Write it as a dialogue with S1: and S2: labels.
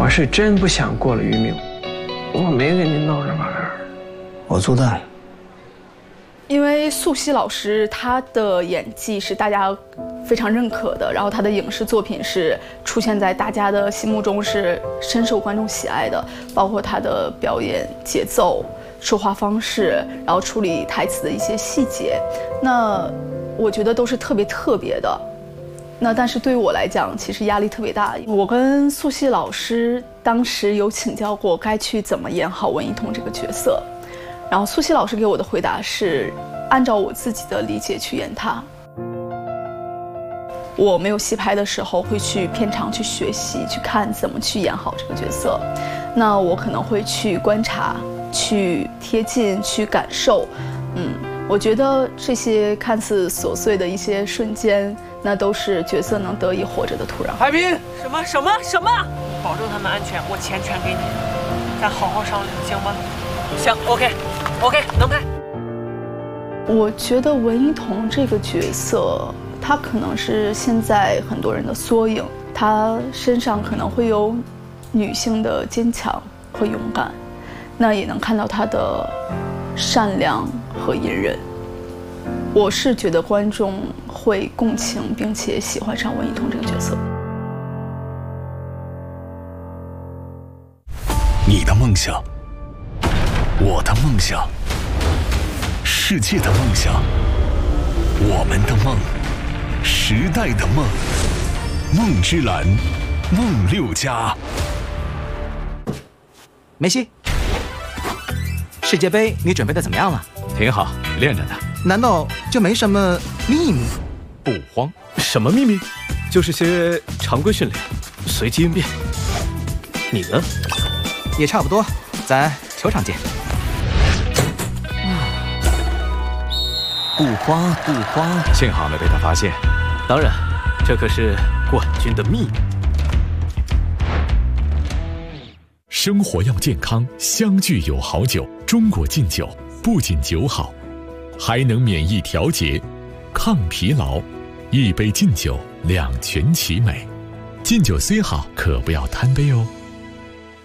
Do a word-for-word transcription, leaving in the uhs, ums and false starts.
S1: 我是真不想过了于明，我没跟你闹这玩意儿。
S2: 我做蛋。
S3: 因为素汐老师她的演技是大家非常认可的，然后她的影视作品是出现在大家的心目中是深受观众喜爱的，包括她的表演节奏、说话方式，然后处理台词的一些细节，那我觉得都是特别特别的。那但是对于我来讲，其实压力特别大。我跟素汐老师当时有请教过该去怎么演好文一彤这个角色。然后素汐老师给我的回答是，按照我自己的理解去演她。我没有戏拍的时候，会去片场去学习，去看怎么去演好这个角色。那我可能会去观察，去贴近，去感受。嗯，我觉得这些看似琐碎的一些瞬间，那都是角色能得以活着的土壤。
S1: 海滨，
S4: 什么什么什么？保证他们安全，我钱全给你，咱好好商量，行吗？行 ，OK。OK， 能拍。
S3: 我觉得文一彤这个角色，她可能是现在很多人的缩影。她身上可能会有女性的坚强和勇敢，那也能看到她的善良和隐忍。我是觉得观众会共情并且喜欢上文一彤这个角色。
S5: 你的梦想。我的梦想，世界的梦想，我们的梦，时代的梦，梦之蓝，梦六家。
S2: 梅西，世界杯你准备的怎么样了？
S6: 挺好，练着呢。
S2: 难道就没什么秘密？
S6: 不慌，什么秘密？就是些常规训练，随机应变。你呢？
S2: 也差不多，咱球场见。不慌不慌，
S6: 幸好没被他发现。当然，这可是冠军的秘密。
S7: 生活要健康，相聚有好酒。中国劲酒不仅酒好，还能免疫调节、抗疲劳。一杯劲酒，两全其美。劲酒虽好，可不要贪杯哦。